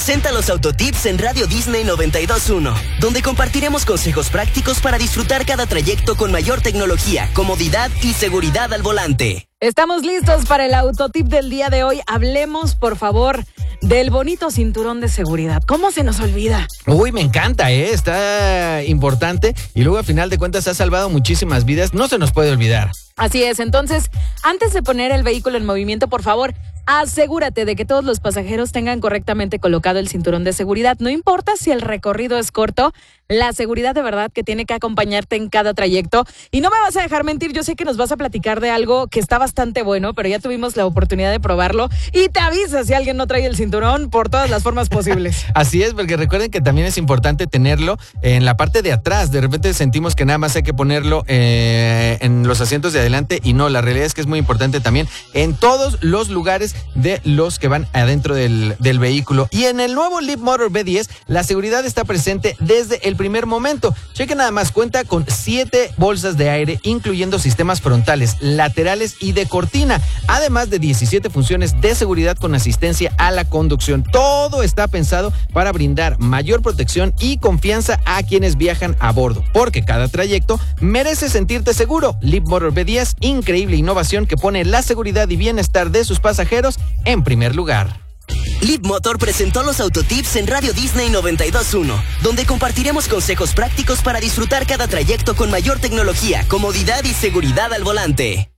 Presenta los Autotips en Radio Disney 92.1, donde compartiremos consejos prácticos para disfrutar cada trayecto con mayor tecnología, comodidad y seguridad al volante. Estamos listos para el Autotip del día de hoy. Hablemos, por favor, del bonito cinturón de seguridad. ¿Cómo se nos olvida? Uy, me encanta, está importante y luego a final de cuentas ha salvado muchísimas vidas. No se nos puede olvidar. Así es, entonces, antes de poner el vehículo en movimiento, por favor, asegúrate de que todos los pasajeros tengan correctamente colocado el cinturón de seguridad. No importa si el recorrido es corto, la seguridad de verdad que tiene que acompañarte en cada trayecto. Y no me vas a dejar mentir, yo sé que nos vas a platicar de algo que está bastante bueno, pero ya tuvimos la oportunidad de probarlo y te avisa si alguien no trae el cinturón por todas las formas posibles. Así es, porque recuerden que también es importante tenerlo en la parte de atrás. De repente sentimos que nada más hay que ponerlo en los asientos de adelante y no, la realidad es que es muy importante también en todos los lugares de los que van adentro del vehículo. Y en el nuevo Leapmotor B10, la seguridad está presente desde el primer momento. Cheque nada más, cuenta con 7 bolsas de aire, incluyendo sistemas frontales, laterales y de cortina, además de 17 funciones de seguridad con asistencia a la conducción. Todo está pensado para brindar mayor protección y confianza a quienes viajan a bordo, porque cada trayecto merece sentirte seguro. Leapmotor B10, increíble innovación que pone la seguridad y bienestar de sus pasajeros en primer lugar. Leapmotor presentó los Autotips en Radio Disney 92.1, donde compartiremos consejos prácticos para disfrutar cada trayecto con mayor tecnología, comodidad y seguridad al volante.